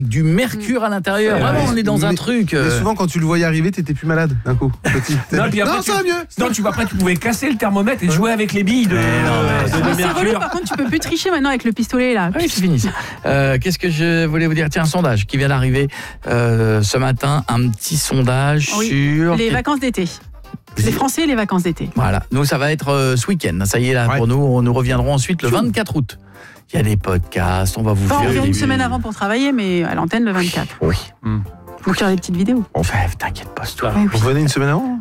du mercure à l'intérieur. Vraiment, on est dans un truc. Mais souvent, quand tu le voyais arriver, t'étais plus malade d'un coup. Non, puis après, ça va mieux. Non, après, tu pouvais casser le thermomètre et jouer avec les billes de C'est relou, mercure. par contre, tu peux plus tricher maintenant avec le pistolet là. Oui, c'est fini. Qu'est-ce que je voulais vous dire? Tiens, un sondage qui vient d'arriver ce matin. Un petit sondage sur... Les vacances d'été. Les Français et les vacances d'été. Voilà. Nous, ça va être ce week-end. Ça y est, là, pour nous. Nous reviendrons ensuite le 24 août. Il y a des podcasts, on va vous On faire... vient une semaine avant pour travailler, mais à l'antenne le 24. Oui. Pour faire des petites vidéos. On fait, t'inquiète pas, toi. Oui, oui. Vous revenez une semaine avant?